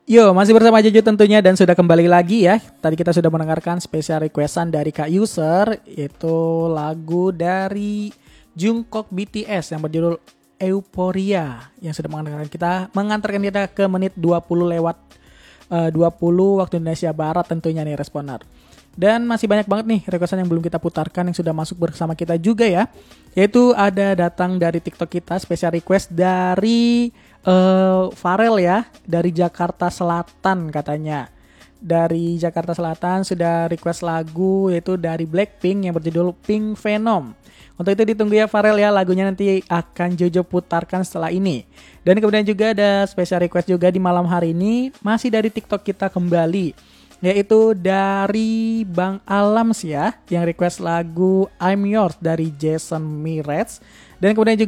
Yo, masih bersama Jojo tentunya dan sudah kembali lagi ya. Tadi kita sudah mendengarkan spesial requestan dari Kak User, yaitu lagu dari Jungkook BTS yang berjudul Euphoria yang sudah mengantarkan kita ke menit 20 lewat 20 waktu Indonesia Barat tentunya nih responer. Dan masih banyak banget nih requestan yang belum kita putarkan yang sudah masuk bersama kita juga ya. Yaitu ada datang dari TikTok kita spesial request dari Farel ya, dari Jakarta Selatan katanya. Dari Jakarta Selatan sudah request lagu yaitu dari Blackpink yang berjudul Pink Venom. Untuk itu ditunggu ya Farel ya, lagunya nanti akan Jojo putarkan setelah ini. Dan kemudian juga ada special request juga di malam hari ini, masih dari TikTok kita kembali, yaitu dari Bang Alams ya, yang request lagu I'm Yours dari Jason Mraz. Dan kemudian juga